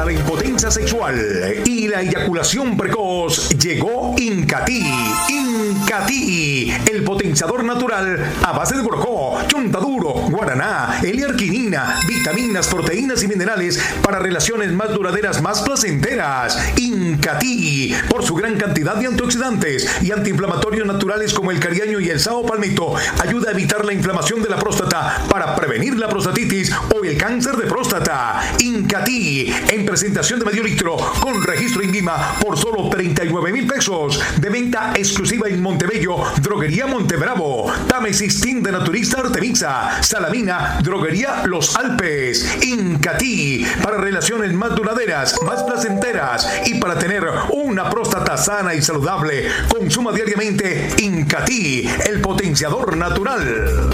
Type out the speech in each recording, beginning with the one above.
la impotencia sexual y la eyaculación precoz, llegó Incati. Incati, el potenciador natural a base de borojó, chontaduro, guaraná, L-arginina, vitaminas, proteínas y minerales para relaciones más duraderas, más placenteras. Incati, por su gran cantidad de antioxidantes y antiinflamatorios naturales como el cariaño y el sao palmito, ayuda a evitar la inflamación de la próstata para prevenir la prostatitis o el cáncer de próstata. Incati, en presentación de medio litro, con registro INVIMA por solo 39,000 pesos. De venta exclusiva en Montebello, Droguería Montebravo, Tamecistin de Naturista Artemisa, Salamina, Droguería Los Alpes. Incati, para relaciones más duraderas, más placenteras y para tener una próstata sana y saludable. Consuma diariamente Incati, el potenciador natural.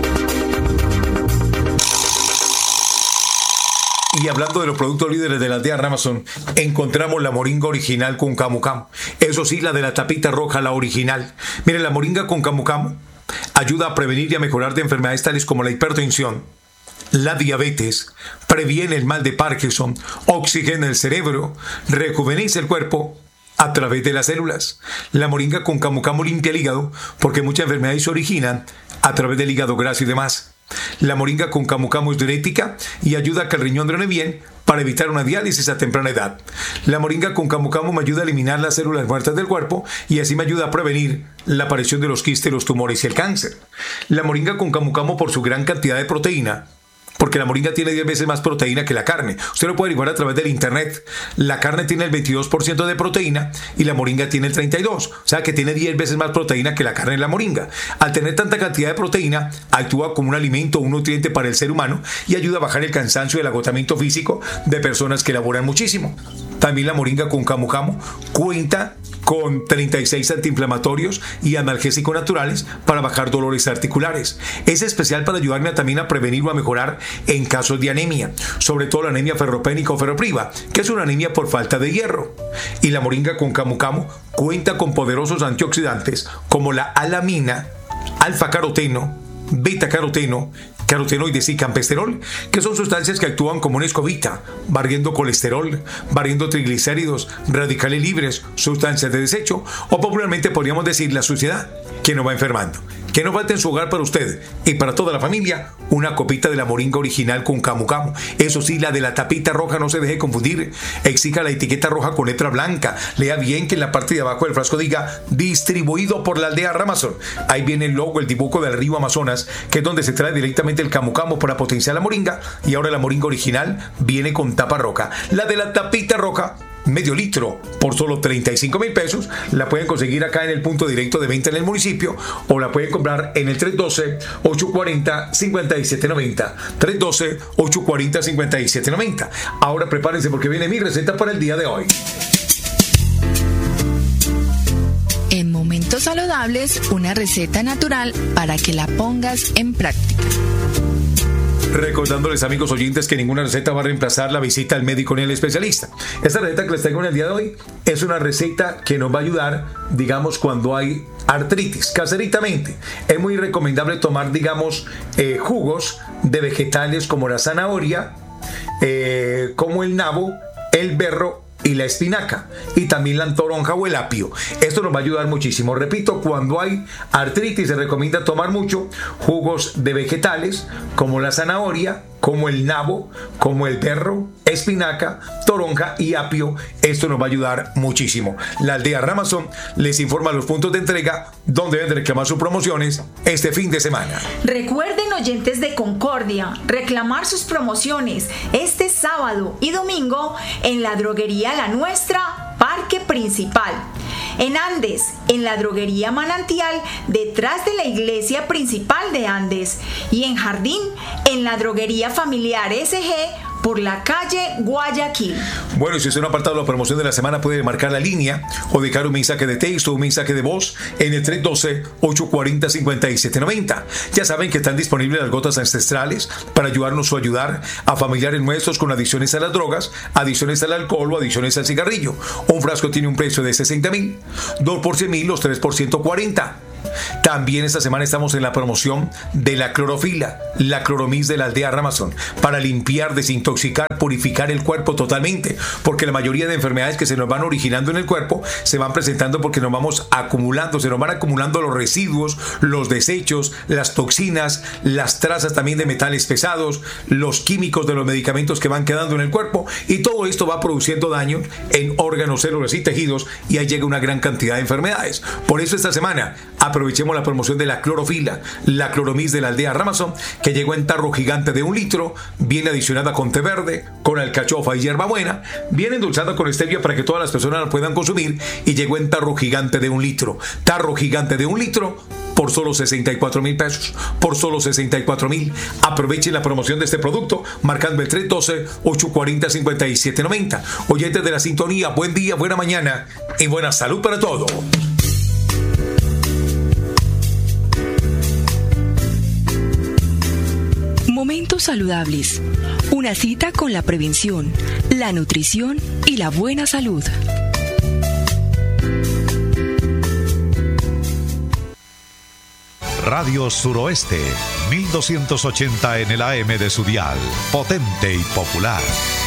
Y hablando de los productos líderes de la aldea Ramazón, encontramos la moringa original con camu camu. Eso sí, la de la tapita roja, la original. Miren, la moringa con camu camu ayuda a prevenir y a mejorar de enfermedades tales como la hipertensión, la diabetes, previene el mal de Parkinson, oxigena el cerebro, rejuvenece el cuerpo a través de las células. La moringa con camu camu limpia el hígado porque muchas enfermedades se originan a través del hígado graso y demás. La moringa con camu camu es diurética y ayuda a que el riñón drene bien para evitar una diálisis a temprana edad. La moringa con camu camu me ayuda a eliminar las células muertas del cuerpo y así me ayuda a prevenir la aparición de los quistes, los tumores y el cáncer. La moringa con camu camu, por su gran cantidad de proteína, porque la moringa tiene 10 veces más proteína que la carne. Usted lo puede averiguar a través del internet. La carne tiene el 22% de proteína y la moringa tiene el 32%. O sea que tiene 10 veces más proteína que la carne en la moringa. Al tener tanta cantidad de proteína, actúa como un alimento, un nutriente para el ser humano y ayuda a bajar el cansancio y el agotamiento físico de personas que laboran muchísimo. También la moringa con camu camu cuenta con 36 antiinflamatorios y analgésicos naturales para bajar dolores articulares. Es especial para ayudarme también a prevenir o a mejorar en casos de anemia, sobre todo la anemia ferropénica o ferropriva, que es una anemia por falta de hierro. Y la moringa con camu camu cuenta con poderosos antioxidantes como la alamina, alfa-caroteno, beta-caroteno, carotenoides y campesterol, que son sustancias que actúan como una escobita, barriendo colesterol, barriendo triglicéridos, radicales libres, sustancias de desecho, o popularmente podríamos decir la suciedad, que nos va enfermando. Que no falte en su hogar para usted y para toda la familia una copita de la moringa original con camu camu. Eso sí, la de la tapita roja no se deje confundir. Exija la etiqueta roja con letra blanca. Lea bien que en la parte de abajo del frasco diga distribuido por la aldea Ramazón. Ahí viene el logo, el dibujo del río Amazonas, que es donde se trae directamente el camu camu para potenciar la moringa. Y ahora la moringa original viene con tapa roja. La de la tapita roja, medio litro por solo 35,000 pesos, la pueden conseguir acá en el punto directo de venta en el municipio o la pueden comprar en el 312-840-5790. 312-840-5790. Ahora prepárense porque viene mi receta para el día de hoy. En Momentos Saludables, una receta natural para que la pongas en práctica. Recordándoles, amigos oyentes, que ninguna receta va a reemplazar la visita al médico ni al especialista. Esta receta que les traigo en el día de hoy es una receta que nos va a ayudar, digamos, cuando hay artritis, caseritamente. Es muy recomendable tomar, digamos, jugos de vegetales como la zanahoria, como el nabo, el berro y la espinaca, y también la toronja o el apio. Esto nos va a ayudar muchísimo. Repito, cuando hay artritis se recomienda tomar mucho jugos de vegetales como la zanahoria, como el nabo, como el berro, espinaca, toronja y apio. Esto nos va a ayudar muchísimo. La aldea Ramazón les informa los puntos de entrega donde deben reclamar sus promociones este fin de semana. Recuerden, oyentes de Concordia, reclamar sus promociones este sábado y domingo en la droguería La Nuestra, Parque Principal. En Andes, en la droguería Manantial, detrás de la iglesia principal de Andes. Y en Jardín, en la droguería familiar SG, por la calle Guayaquil. Bueno, y si usted no ha apartado la promoción de la semana, puede marcar la línea o dejar un mensaje de texto o un mensaje de voz en el 312-840-5790. Ya saben que están disponibles las gotas ancestrales para ayudarnos o ayudar a familiares nuestros con adicciones a las drogas, adicciones al alcohol o adicciones al cigarrillo. Un frasco tiene un precio de 60,000, 2 por 100,000, los 3 por 140. También esta semana estamos en la promoción de la clorofila, la cloromix de la aldea Ramazón, para limpiar, desintoxicar, purificar el cuerpo totalmente, porque la mayoría de enfermedades que se nos van originando en el cuerpo se van presentando porque nos vamos acumulando, se nos van acumulando los residuos, los desechos, las toxinas, las trazas también de metales pesados, los químicos de los medicamentos que van quedando en el cuerpo, y todo esto va produciendo daño en órganos, células y tejidos, y ahí llega una gran cantidad de enfermedades. Por eso esta semana aprovechemos la promoción de la clorofila, la cloromix de la aldea Ramazón, que llegó en tarro gigante de 1 litro, viene adicionada con té verde, con alcachofa y hierbabuena, viene endulzada con stevia para que todas las personas la puedan consumir, y llegó en tarro gigante de 1 litro. Tarro gigante de 1 litro por solo 64,000 pesos. Por solo 64,000. Aprovechen la promoción de este producto marcando el 312-840-5790. Oyentes de la sintonía, buen día, buena mañana y buena salud para todos. Momentos saludables. Una cita con la prevención, la nutrición y la buena salud. Radio Suroeste, 1280 en el AM de su dial, potente y popular.